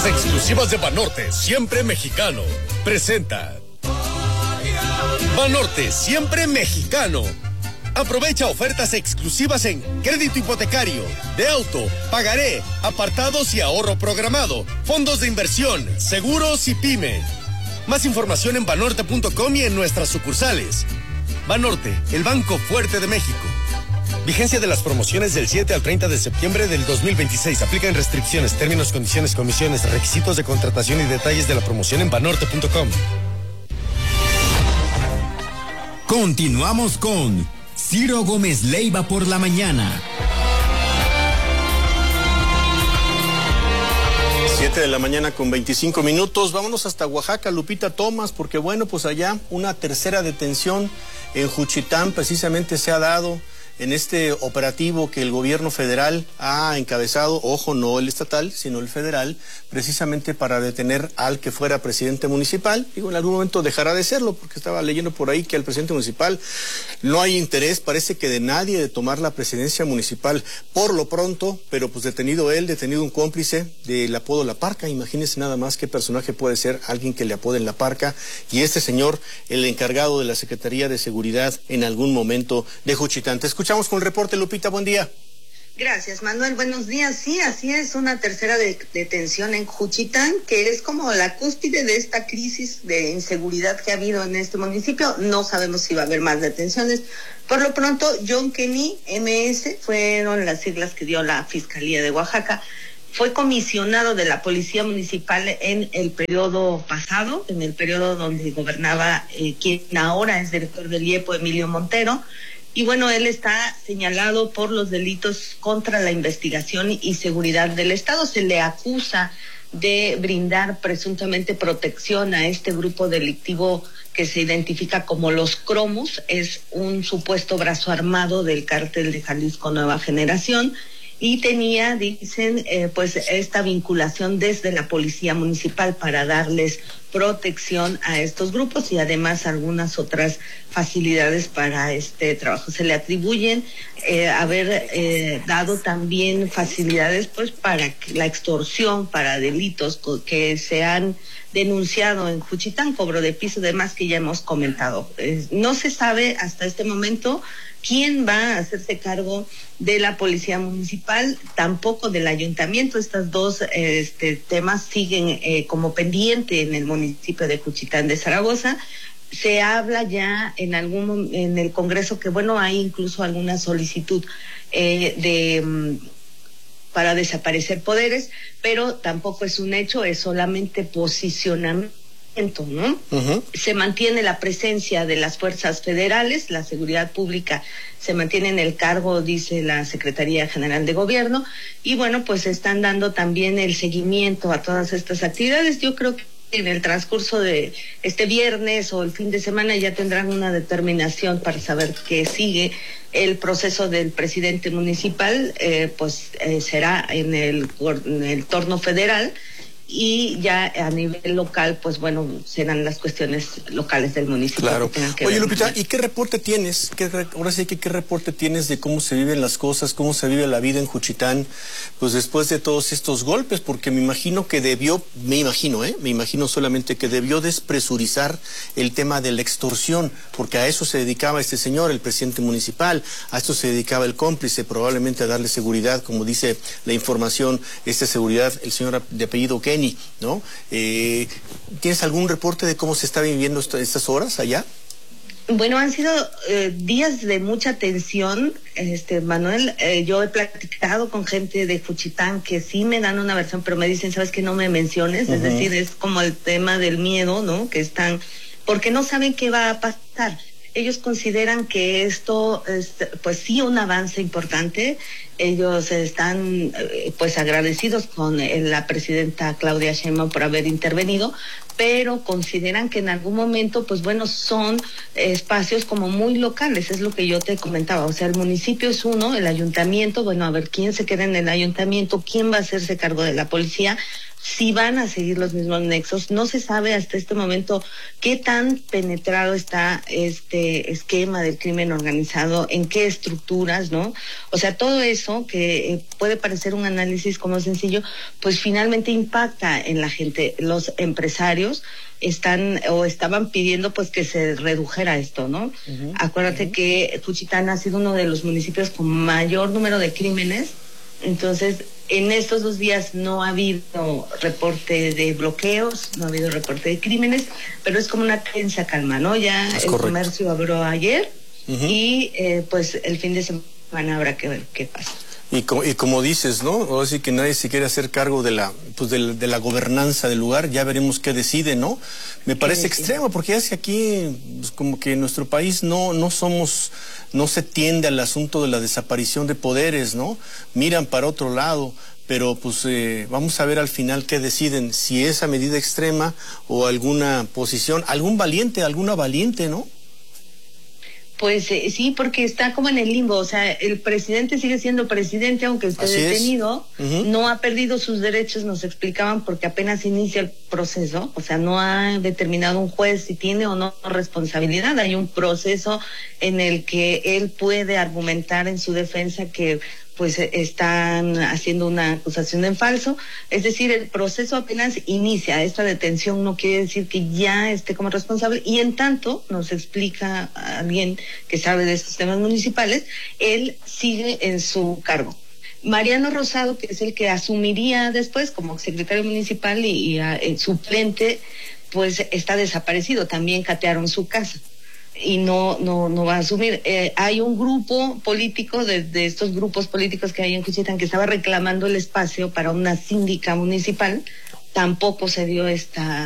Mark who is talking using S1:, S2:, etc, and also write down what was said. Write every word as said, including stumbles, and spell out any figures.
S1: Ofertas exclusivas de Banorte, siempre mexicano. Presenta Banorte, siempre mexicano. Aprovecha ofertas exclusivas en crédito hipotecario, de auto, pagaré, apartados y ahorro programado, fondos de inversión, seguros y pyme. Más información en banorte punto com y en nuestras sucursales. Banorte, el banco fuerte de México. Vigencia de las promociones del siete al treinta de septiembre del dos mil veintiséis. Aplican restricciones, términos, condiciones, comisiones, requisitos de contratación y detalles de la promoción en banorte punto com.
S2: Continuamos con Ciro Gómez Leiva por la mañana.
S3: siete de la mañana con veinticinco minutos. Vámonos hasta Oaxaca, Lupita Thomas, porque bueno, pues allá una tercera detención en Juchitán precisamente se ha dado en este operativo que el gobierno federal ha encabezado, ojo, no el estatal, sino el federal, precisamente para detener al que fuera presidente municipal. Digo, en algún momento dejará de serlo, porque estaba leyendo por ahí que al presidente municipal no hay interés, parece que de nadie, de tomar la presidencia municipal por lo pronto, pero pues detenido él, detenido un cómplice del apodo La Parca. Imagínense nada más qué personaje puede ser alguien que le apoden La Parca, y este señor, el encargado de la Secretaría de Seguridad en algún momento de Juchitán. Te escuchamos con el reporte, Lupita, buen día.
S4: Gracias, Manuel, buenos días. Sí, así es, una tercera de, detención en Juchitán, que es como la cúspide de esta crisis de inseguridad que ha habido en este municipio. No sabemos si va a haber más detenciones. Por lo pronto, John Kenny, M S, fueron las siglas que dio la Fiscalía de Oaxaca. Fue comisionado de la Policía Municipal en el periodo pasado, en el periodo donde gobernaba eh, quien ahora es director del I E P O, Emilio Montero. Y bueno, él está señalado por los delitos contra la investigación y seguridad del Estado. Se le acusa de brindar presuntamente protección a este grupo delictivo que se identifica como los Cromos. Es un supuesto brazo armado del cártel de Jalisco Nueva Generación. Y tenía, dicen, eh, pues esta vinculación desde la Policía Municipal para darles protección a estos grupos y además algunas otras facilidades para este trabajo. Se le atribuyen eh, haber eh, dado también facilidades pues para la extorsión, para delitos que se han denunciado en Juchitán, cobro de piso, demás que ya hemos comentado. Eh, no se sabe hasta este momento quién va a hacerse cargo de la Policía Municipal, tampoco del Ayuntamiento. Estos dos eh, este, temas siguen eh, como pendiente en el municipio de Juchitán de Zaragoza. Se habla ya en algún en el Congreso que, bueno, hay incluso alguna solicitud eh, de um, para desaparecer poderes, pero tampoco es un hecho, es solamente posicionamiento, ¿no? Uh-huh. Se mantiene la presencia de las fuerzas federales, la seguridad pública se mantiene en el cargo, dice la Secretaría General de Gobierno, y bueno, pues están dando también el seguimiento a todas estas actividades. Yo creo que en el transcurso de este viernes o el fin de semana ya tendrán una determinación para saber qué sigue. El proceso del presidente municipal, eh, pues eh, será en el, en el torno federal, y ya a nivel local, pues bueno, serán las cuestiones locales del municipio.
S3: Claro.
S4: Que tengan que
S3: Oye,
S4: ver.
S3: Lupita, ¿y qué reporte tienes? ¿Qué re... Ahora sí que qué reporte tienes de cómo se viven las cosas, cómo se vive la vida en Juchitán, pues después de todos estos golpes? Porque me imagino que debió, me imagino, ¿eh? Me imagino solamente que debió despresurizar el tema de la extorsión, porque a eso se dedicaba este señor, el presidente municipal, a esto se dedicaba el cómplice, probablemente a darle seguridad, como dice la información, esta seguridad, el señor de apellido Kenny, ¿no? Eh, ¿Tienes algún reporte de cómo se está viviendo esto, estas horas allá?
S4: Bueno, han sido eh, días de mucha tensión, este Manuel. Eh, yo he platicado con gente de Juchitán que sí me dan una versión, pero me dicen, ¿sabes qué? No me menciones. Uh-huh. Es decir, es como el tema del miedo, ¿no? Que están, porque no saben qué va a pasar. Ellos consideran que esto es, pues sí, un avance importante. Ellos están, pues, agradecidos con la presidenta Claudia Sheinbaum por haber intervenido, pero consideran que en algún momento, pues bueno, son espacios como muy locales, es lo que yo te comentaba. O sea, el municipio es uno, el ayuntamiento, bueno, a ver quién se queda en el ayuntamiento, quién va a hacerse cargo de la policía. si van a seguir los mismos nexos. No se sabe hasta este momento qué tan penetrado está este esquema del crimen organizado, en qué estructuras, ¿no? O sea, todo eso que eh, puede parecer un análisis como sencillo, pues finalmente impacta en la gente. Los empresarios están o estaban pidiendo pues que se redujera esto, ¿no? Uh-huh, Acuérdate uh-huh. que Juchitán ha sido uno de los municipios con mayor número de crímenes. Entonces, en estos dos días no ha habido reporte de bloqueos, no ha habido reporte de crímenes, pero es como una tensa calma, ¿no? Ya es el correcto. Comercio abrió ayer uh-huh. y eh, pues el fin de semana habrá que ver qué pasa.
S3: Y como, y como dices, ¿no? Ahora sí que nadie se quiere hacer cargo de la, pues de, la, de la gobernanza del lugar, ya veremos qué decide, ¿no? Me parece extremo, porque es que aquí, pues como que en nuestro país no, no somos, no se tiende al asunto de la desaparición de poderes, ¿no? Miran para otro lado, pero pues eh, vamos a ver al final qué deciden, si esa medida extrema o alguna posición, algún valiente, alguna valiente, ¿no?
S4: Pues eh, sí, porque está como en el limbo, o sea, el presidente sigue siendo presidente, aunque esté Así detenido, uh-huh. no ha perdido sus derechos, nos explicaban, porque apenas inicia el proceso, o sea, no ha determinado un juez si tiene o no responsabilidad, hay un proceso en el que él puede argumentar en su defensa que pues están haciendo una acusación en falso, es decir, el proceso apenas inicia, esta detención no quiere decir que ya esté como responsable, y en tanto, nos explica alguien que sabe de estos temas municipales, él sigue en su cargo. Mariano Rosado, que es el que asumiría después como secretario municipal y, y a, el suplente, pues está desaparecido, también catearon su casa. Y no no no va a asumir. Eh, hay un grupo político, de, de estos grupos políticos que hay en Juchitán, que estaba reclamando el espacio para una síndica municipal, tampoco se dio esta